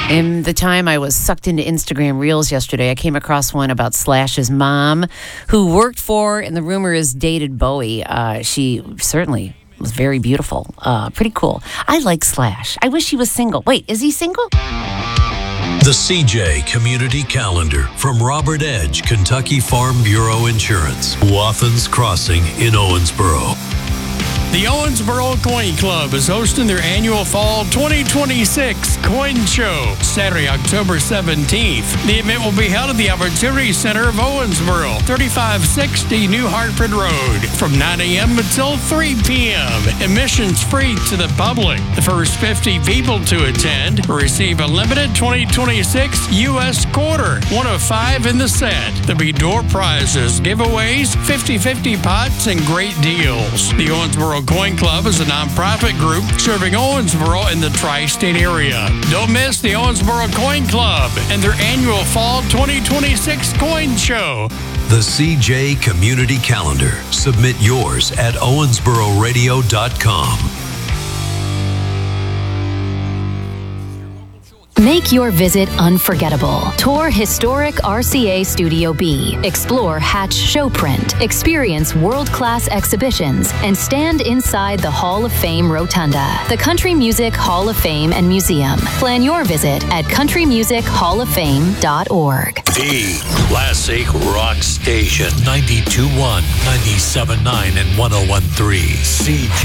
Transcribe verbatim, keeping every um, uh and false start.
In the time I was sucked into Instagram Reels yesterday, I came across one about Slash's mom, who worked for, and the rumor is dated Bowie. Uh, she certainly was very beautiful. Uh, pretty cool. I like Slash. I wish he was single. Wait, is he single? The C J Community Calendar from Robert Edge, Kentucky Farm Bureau Insurance, Wathen's Crossing in Owensboro. The Owensboro Coin Club is hosting their annual Fall twenty twenty-six Coin Show, Saturday, October seventeenth. The event will be held at the Opportunity Center of Owensboro, thirty-five sixty New Hartford Road, from nine a.m. until three p.m. Admission's free to the public. The first fifty people to attend will receive a limited twenty twenty-six U S quarter, one of five in the set. There'll be door prizes, giveaways, fifty-fifty pots, and great deals. The Owensboro Coin Club is a nonprofit group serving Owensboro and the tri-state area. Don't miss the Owensboro Coin Club and their annual Fall twenty twenty-six Coin Show. The C J Community Calendar. Submit yours at owensboro radio dot com. Make your visit unforgettable. Tour historic R C A Studio B. Explore Hatch Showprint. Experience world-class exhibitions and stand inside the Hall of Fame Rotunda, the Country Music Hall of Fame and Museum. Plan your visit at country music hall of fame dot org. The classic rock station. ninety-two point one, ninety-seven point nine, and one oh one point three. C J.